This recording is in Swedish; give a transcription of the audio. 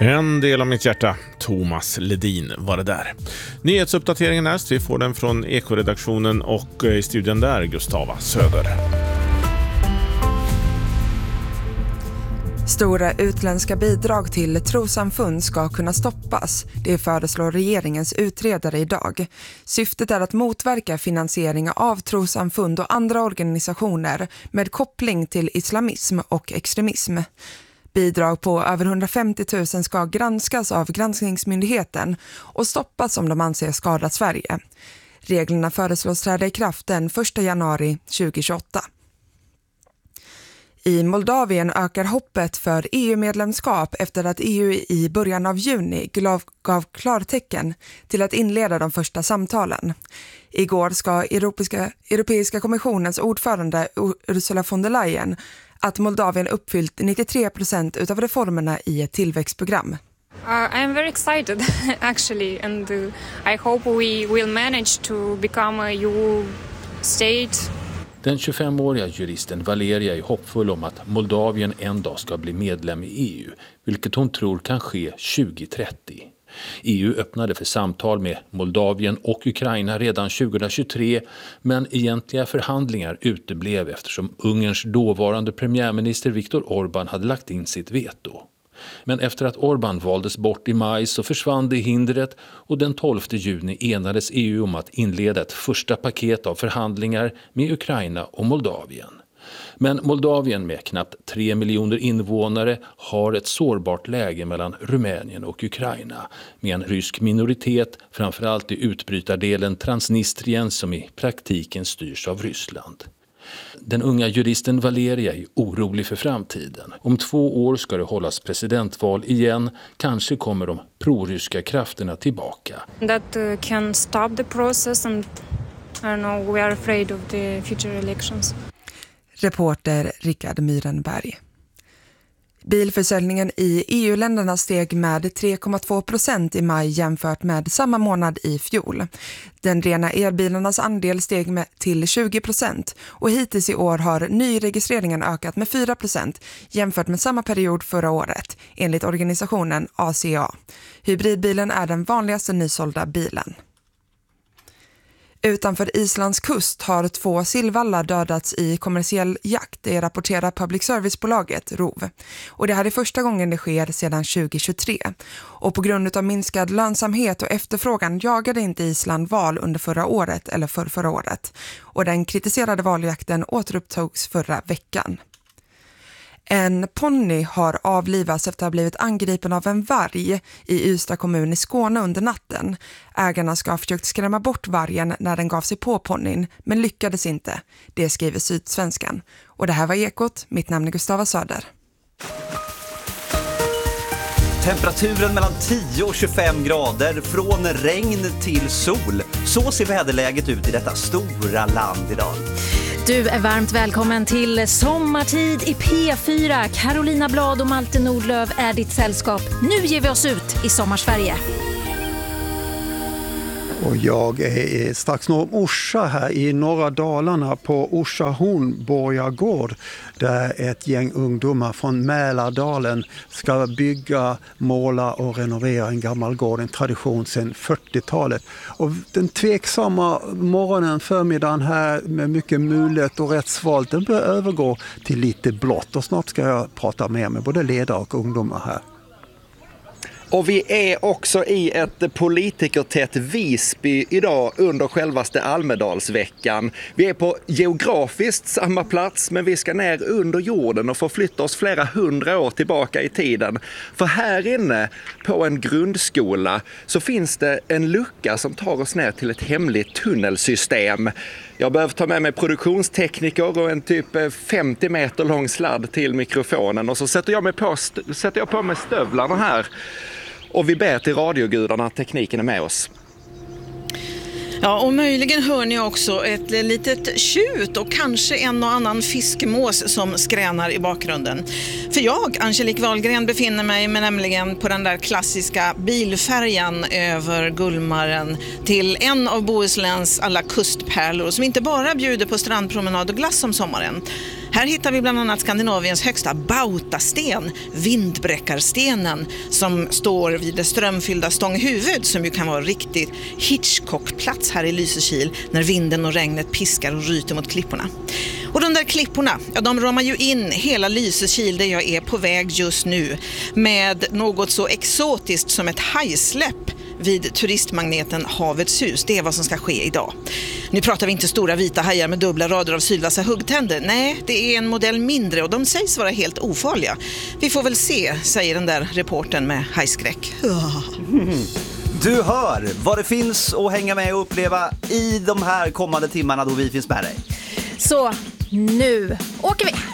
En del av mitt hjärta, Thomas Ledin var det där. Nyhetsuppdateringen näst, vi får den från Eko-redaktionen och i studion där Gustava Söder. Stora utländska bidrag till trossamfund ska kunna stoppas. Det föreslår regeringens utredare idag. Syftet är att motverka finansiering av trossamfund och andra organisationer med koppling till islamism och extremism. Bidrag på över 150 000 ska granskas av granskningsmyndigheten och stoppas om de anser skada Sverige. Reglerna föreslås träda i kraft den 1 januari 2028. I Moldavien ökar hoppet för EU-medlemskap efter att EU i början av juni gav klartecken till att inleda de första samtalen. Igår ska Europeiska kommissionens ordförande Ursula von der Leyen att Moldavien uppfyllt 93% utav reformerna i ett tillväxtprogram. I am very excited actually, and I hope we will manage to become a EU state. Den 25-åriga juristen Valeria är hoppfull om att Moldavien en dag ska bli medlem i EU, vilket hon tror kan ske 2030. EU öppnade för samtal med Moldavien och Ukraina redan 2023, men egentliga förhandlingar uteblev eftersom Ungerns dåvarande premiärminister Viktor Orbán hade lagt in sitt veto. Men efter att Orbán valdes bort i maj så försvann det hindret och den 12 juni enades EU om att inleda ett första paket av förhandlingar med Ukraina och Moldavien. Men Moldavien med knappt 3 miljoner invånare har ett sårbart läge mellan Rumänien och Ukraina med en rysk minoritet, framförallt i utbrytardelen Transnistrien som i praktiken styrs av Ryssland. Den unga juristen Valeria är orolig för framtiden. Om 2 år ska det hållas presidentval igen. Kanske kommer de proryska krafterna tillbaka. That can stop the process and I don't know, we are afraid of the future elections. Reporter Rickard Myrenberg. Bilförsäljningen i EU-länderna steg med 3,2% i maj jämfört med samma månad i fjol. Den rena elbilarnas andel steg till 20% och hittills i år har nyregistreringen ökat med 4% jämfört med samma period förra året, enligt organisationen ACA. Hybridbilen är den vanligaste nysålda bilen. Utanför Islands kust har 2 sillvallar dödats i kommersiell jakt, det rapporterar public service-bolaget ROV. Och det här är första gången det sker sedan 2023. Och på grund av minskad lönsamhet och efterfrågan jagade inte Island val under förra året eller förra året. Och den kritiserade valjakten återupptogs förra veckan. En ponny har avlivats efter att ha blivit angripen av en varg i Ystad kommun i Skåne under natten. Ägarna ska ha försökt skrämma bort vargen när den gav sig på ponnyn, men lyckades inte. Det skriver Sydsvenskan. Och det här var Ekot. Mitt namn är Gustava Söder. Temperaturen mellan 10 och 25 grader, från regn till sol. Så ser väderläget ut i detta stora land idag. Du är varmt välkommen till Sommartid i P4. Carolina Blad och Malte Nordlöf är ditt sällskap. Nu ger vi oss ut i Sommarsverige. Och jag är strax norr om Orsa här i norra Dalarna på Orsa Hornborgagård, där ett gäng ungdomar från Mälardalen ska bygga, måla och renovera en gammal gård, en tradition sedan 40-talet. Och den tveksamma förmiddagen här med mycket mulet och rätt svalt, den börjar övergå till lite blått, och snart ska jag prata med både ledare och ungdomar här. Och vi är också i ett politikertätt Visby idag under självaste Almedalsveckan. Vi är på geografiskt samma plats, men vi ska ner under jorden och förflytta oss flera 100 år tillbaka i tiden. För här inne på en grundskola så finns det en lucka som tar oss ner till ett hemligt tunnelsystem. Jag behöver ta med mig produktionstekniker och en typ 50 meter lång sladd till mikrofonen, och så sätter jag på mig stövlarna här. Och vi ber till radiogudarna att tekniken är med oss. Ja, och möjligen hör ni också ett litet tjut och kanske en och annan fiskmås som skränar i bakgrunden. För jag, Angelique Wahlgren, befinner mig nämligen på den där klassiska bilfärjan över Gullmaren till en av Bohusläns alla kustpärlor som inte bara bjuder på strandpromenad och glass om sommaren. Här hittar vi bland annat Skandinaviens högsta bautasten, Vindbräckarstenen, som står vid det strömfyllda Stånghuvud, som ju kan vara riktigt Hitchcock-plats här i Lysekil när vinden och regnet piskar och ryter mot klipporna. Och de där klipporna, ja, de ramar ju in hela Lysekil där jag är på väg just nu med något så exotiskt som ett hajsläpp vid turistmagneten Havets hus. Det är vad som ska ske idag. Nu pratar vi inte stora vita hajar med dubbla rader av sylvassa huggtänder. Nej, det är en modell mindre och de sägs vara helt ofarliga. Vi får väl se, säger den där reportern med hajskräck. Du hör vad det finns att hänga med och uppleva i de här kommande timmarna då vi finns med dig. Så nu åker vi!